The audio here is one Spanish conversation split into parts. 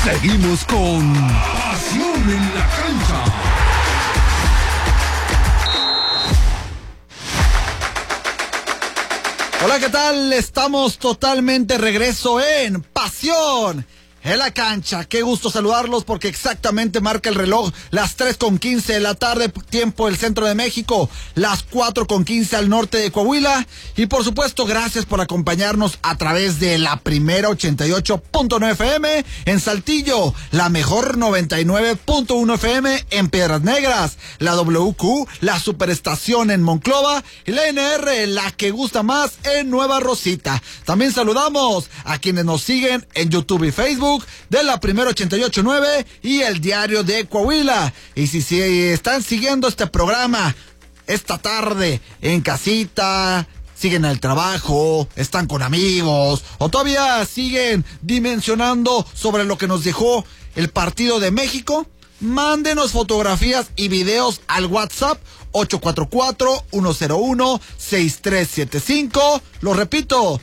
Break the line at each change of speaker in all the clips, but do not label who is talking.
Seguimos con Pasión en la Cancha.
Hola, ¿qué tal? Estamos totalmente de regreso en Pasión en la Cancha. Qué gusto saludarlos porque exactamente marca el reloj las 3:15 de la tarde, tiempo del centro de México, las 4:15 al norte de Coahuila. Y por supuesto, gracias por acompañarnos a través de la primera 88.9 FM en Saltillo, la mejor 99.1 FM en Piedras Negras, la WQ, la superestación en Monclova y la NR, la que gusta más, en Nueva Rosita. También saludamos a quienes nos siguen en YouTube y Facebook de la primera 88.9 y el Diario de Coahuila. Y si están siguiendo este programa esta tarde en casita, siguen al trabajo, están con amigos o todavía siguen dimensionando sobre lo que nos dejó el partido de México, mándenos fotografías y videos al WhatsApp 844-101-6375. Lo repito,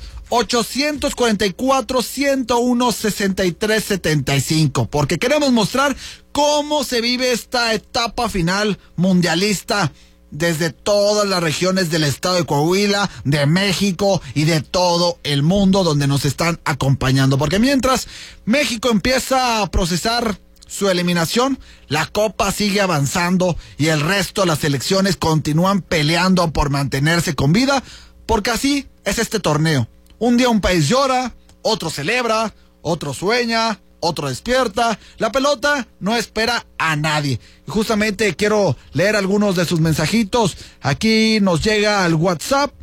844-101-6375, porque queremos mostrar cómo se vive esta etapa final mundialista desde todas las regiones del estado de Coahuila, de México y de todo el mundo donde nos están acompañando. Porque mientras México empieza a procesar su eliminación, la Copa sigue avanzando y el resto de las selecciones continúan peleando por mantenerse con vida, porque así es este torneo. Un día un país llora, otro celebra, otro sueña, otro despierta. La pelota no espera a nadie. Y justamente quiero leer algunos de sus mensajitos. Aquí nos llega al WhatsApp.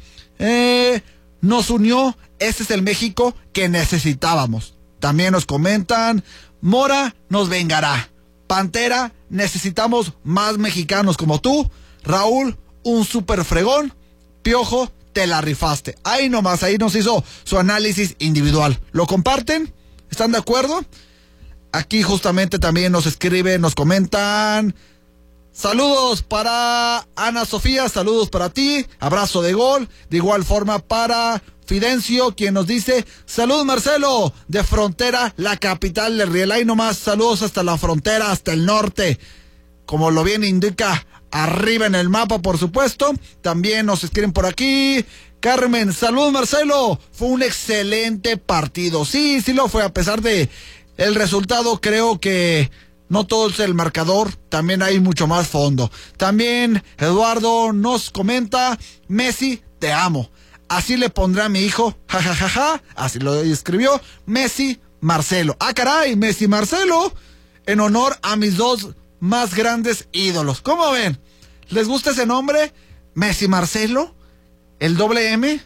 Nos unió, ese es el México que necesitábamos. También nos comentan, Mora nos vengará. Pantera, necesitamos más mexicanos como tú. Raúl, un súper fregón. Piojo, te la rifaste. Ahí nomás, ahí nos hizo su análisis individual. ¿Lo comparten? ¿Están de acuerdo? Aquí justamente también nos escriben, nos comentan. Saludos para Ana Sofía, saludos para ti, abrazo de gol. De igual forma para Fidencio, quien nos dice, saludos Marcelo, de Frontera, la capital del Riel. Ahí nomás, saludos hasta la frontera, hasta el norte. Como lo bien indica arriba en el mapa, por supuesto. También nos escriben por aquí. Carmen, saludos Marcelo, fue un excelente partido. Sí lo fue, a pesar de el resultado. Creo que no todo es el marcador, también hay mucho más fondo. También Eduardo nos comenta, Messi, te amo. Así le pondré a mi hijo, jajajaja, así lo escribió, Messi Marcelo. Ah, caray, Messi Marcelo, en honor a mis dos más grandes ídolos. ¿Cómo ven? ¿Les gusta ese nombre? Messi Marcelo, el doble M,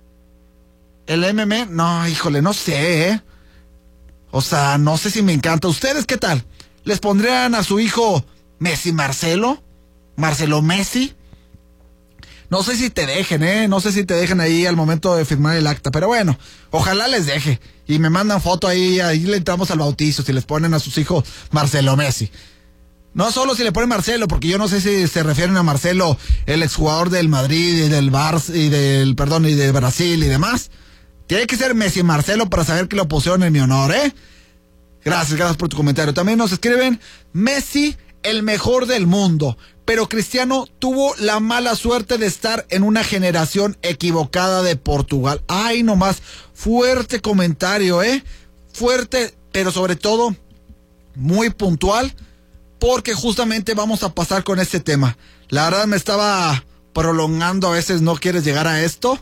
el MM, no, híjole, no sé, O sea, no sé si me encanta. ¿Ustedes qué tal? ¿Les pondrían a su hijo Messi Marcelo? ¿Marcelo Messi? No sé si te dejen, No sé si te dejen ahí al momento de firmar el acta. Pero bueno, ojalá les deje. Y me mandan foto ahí le entramos al bautizo si les ponen a sus hijos Marcelo Messi. No solo si le ponen Marcelo, porque yo no sé si se refieren a Marcelo, el exjugador del Madrid y del Barça y de Brasil y demás. Tiene que ser Messi Marcelo para saber que lo pusieron en mi honor, Gracias por tu comentario. También nos escriben, Messi, el mejor del mundo, pero Cristiano tuvo la mala suerte de estar en una generación equivocada de Portugal. Ay, nomás, fuerte comentario, Fuerte, pero sobre todo, muy puntual, porque justamente vamos a pasar con este tema. La verdad me estaba prolongando, a veces no quieres llegar a esto,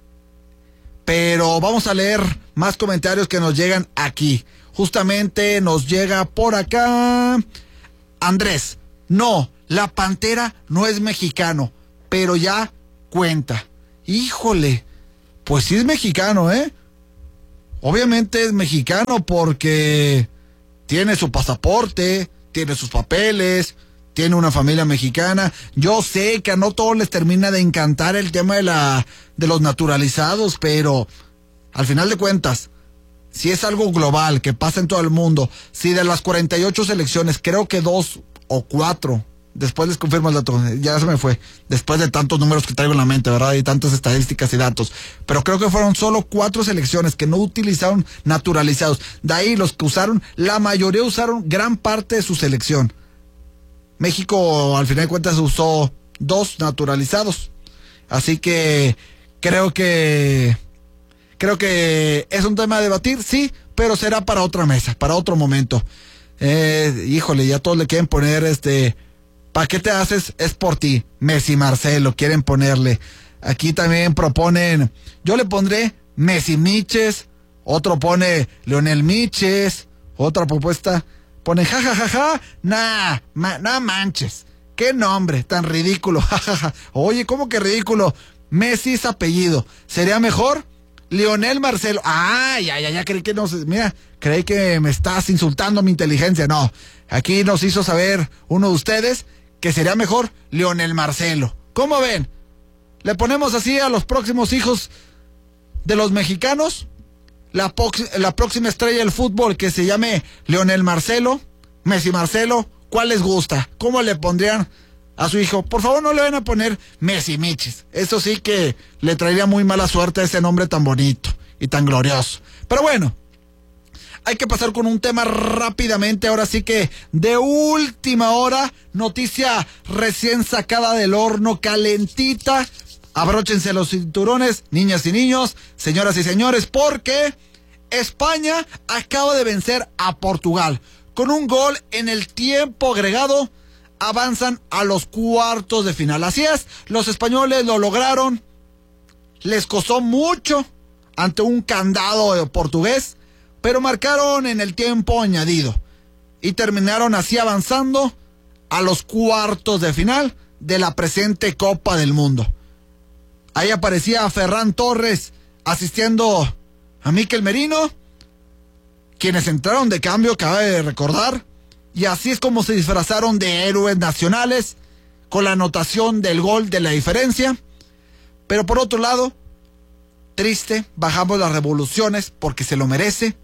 pero vamos a leer más comentarios que nos llegan aquí. Justamente nos llega por acá Andrés. No, la Pantera no es mexicano, pero ya cuenta. Híjole, pues sí es mexicano, Obviamente es mexicano porque tiene su pasaporte, tiene sus papeles, tiene una familia mexicana. Yo sé que a no todos les termina de encantar el tema de los naturalizados, pero al final de cuentas, si es algo global que pasa en todo el mundo, si de las 48 selecciones, creo que 2 o 4 Después les confirmo el dato, ya se me fue. Después de tantos números que traigo en la mente, ¿verdad? Y tantas estadísticas y datos. Pero creo que fueron solo 4 selecciones que no utilizaron naturalizados. De ahí los que usaron, la mayoría usaron gran parte de su selección. México, al final de cuentas, usó 2 naturalizados. Así que creo que es un tema a debatir, sí, pero será para otra mesa, para otro momento. Híjole, ya todos le quieren poner ¿para qué te haces? Es por ti. Messi Marcelo, quieren ponerle. Aquí también proponen, yo le pondré Messi Miches, otro pone Leonel Miches, otra propuesta pone jajajaja, nah manches. Qué nombre tan ridículo, jajaja. Oye, ¿cómo que ridículo? Messi es apellido. ¿Sería mejor? Leonel Marcelo. Ya, creí que me estás insultando mi inteligencia. No, aquí nos hizo saber uno de ustedes que sería mejor Leonel Marcelo. ¿Cómo ven? ¿Le ponemos así a los próximos hijos de los mexicanos? La próxima estrella del fútbol que se llame Leonel Marcelo, Messi Marcelo. ¿Cuál les gusta? ¿Cómo le pondrían a su hijo? Por favor, no le van a poner Messi Michis. Eso sí que le traería muy mala suerte a ese nombre tan bonito y tan glorioso. Pero bueno, hay que pasar con un tema rápidamente. Ahora sí que de última hora, noticia recién sacada del horno, calentita. Abróchense los cinturones, niñas y niños, señoras y señores, porque España acaba de vencer a Portugal. Con un gol en el tiempo agregado, avanzan a los cuartos de final. Así es, los españoles lo lograron. Les costó mucho ante un candado portugués, pero marcaron en el tiempo añadido y terminaron así avanzando a los cuartos de final de la presente Copa del Mundo. Ahí aparecía Ferran Torres asistiendo a Mikel Merino, quienes entraron de cambio, cabe de recordar, y así es como se disfrazaron de héroes nacionales con la anotación del gol de la diferencia. Pero por otro lado, triste, bajamos las revoluciones porque se lo merece.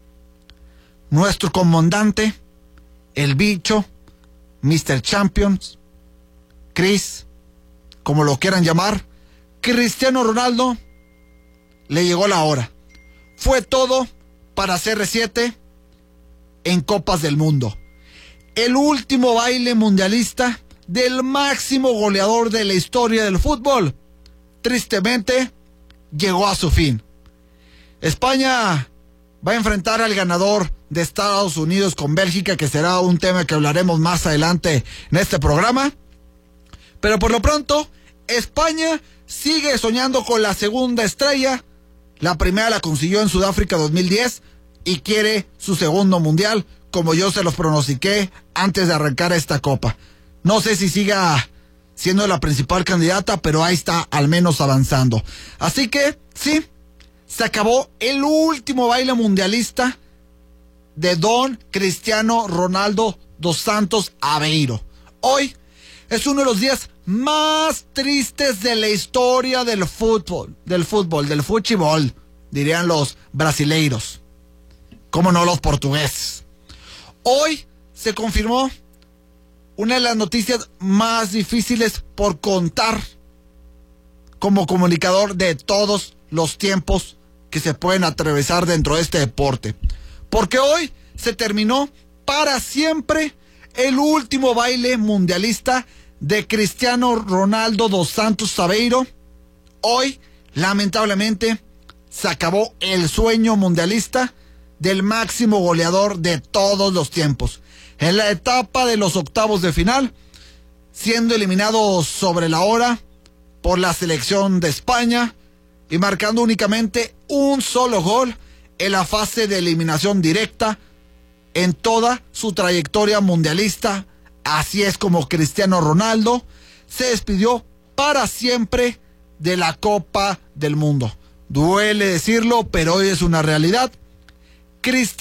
Nuestro comandante, el bicho, Mr. Champions, Chris, como lo quieran llamar, Cristiano Ronaldo, le llegó la hora. Fue todo para CR7 en Copas del Mundo. El último baile mundialista del máximo goleador de la historia del fútbol, tristemente, llegó a su fin. España va a enfrentar al ganador de Estados Unidos con Bélgica, que será un tema que hablaremos más adelante en este programa. Pero por lo pronto, España sigue soñando con la segunda estrella. La primera la consiguió en Sudáfrica 2010 y quiere su segundo mundial, como yo se los pronostiqué antes de arrancar esta copa. No sé si siga siendo la principal candidata, pero ahí está, al menos avanzando. Así que, sí, se acabó el último baile mundialista de Don Cristiano Ronaldo dos Santos Aveiro. Hoy es uno de los días más tristes de la historia del fútbol, del fútbol, dirían los brasileiros. Cómo no, los portugueses. Hoy se confirmó una de las noticias más difíciles por contar como comunicador de todos los tiempos que se pueden atravesar dentro de este deporte. Porque hoy se terminó para siempre el último baile mundialista de Cristiano Ronaldo dos Santos Aveiro. Hoy, lamentablemente, se acabó el sueño mundialista del máximo goleador de todos los tiempos. En la etapa de los octavos de final, siendo eliminado sobre la hora por la selección de España y marcando únicamente un solo gol en la fase de eliminación directa en toda su trayectoria mundialista. Así es como Cristiano Ronaldo se despidió para siempre de la Copa del Mundo. Duele decirlo, pero hoy es una realidad. Cristiano